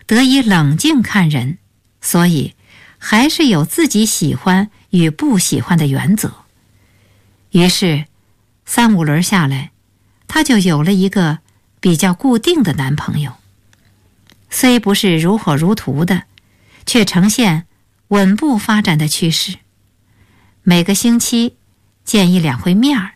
得以冷静看人，所以还是有自己喜欢与不喜欢的原则。于是3、5轮下来，她就有了一个比较固定的男朋友，虽不是如火如荼的，却呈现稳步发展的趋势。每个星期见1、2回面儿，